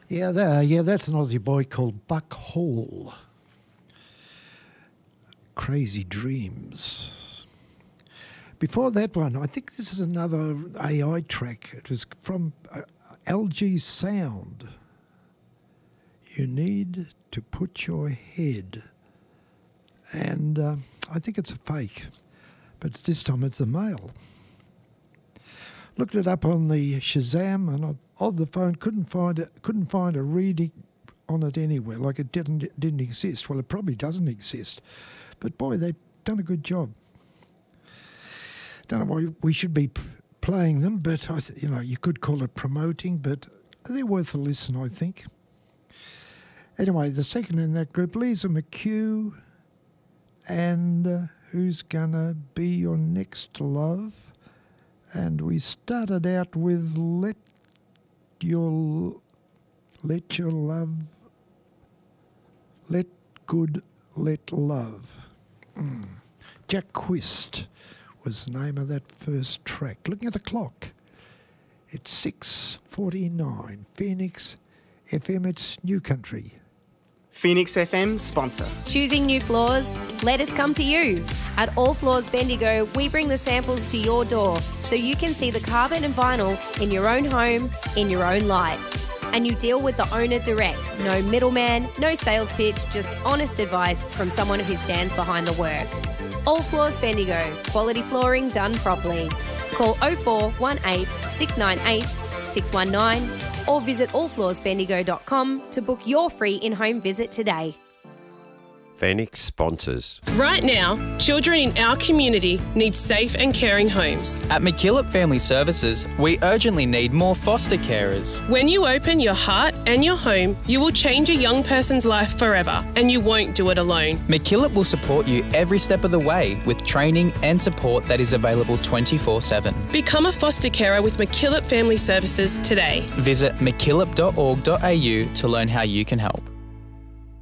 Yeah, that's an Aussie boy called Buck Hall. Crazy Dreams. Before that one, I think this is another AI track. It was from LG Sound. You Need to Put Your Head. And I think it's a fake, but this time it's a male. Looked it up on the Shazam, and on the phone couldn't find a reading on it anywhere. Like it didn't exist. Well, it probably doesn't exist, but boy, they've done a good job. Don't know why we should be playing them, but you could call it promoting, but they're worth a listen, I think. Anyway, the second in that group, Lisa McHugh, and Who's Gonna Be Your Next Love. And we started out with Let Good Let Love. Jack Quist was the name of that first track. Looking at the clock, it's 6:49. Phoenix FM, it's New Country. Phoenix FM sponsor. Choosing new floors? Let us come to you. At All Floors Bendigo, we bring the samples to your door so you can see the carpet and vinyl in your own home, in your own light. And you deal with the owner direct. No middleman, no sales pitch, just honest advice from someone who stands behind the work. All Floors Bendigo, quality flooring done properly. Call 0418 698 619 or visit allfloorsbendigo.com to book your free in-home visit today. Phoenix sponsors. Right now, children in our community need safe and caring homes. At McKillop Family Services, we urgently need more foster carers. When you open your heart and your home, you will change a young person's life forever, and you won't do it alone. McKillop will support you every step of the way with training and support that is available 24/7. Become a foster carer with McKillop Family Services today. Visit mckillop.org.au to learn how you can help.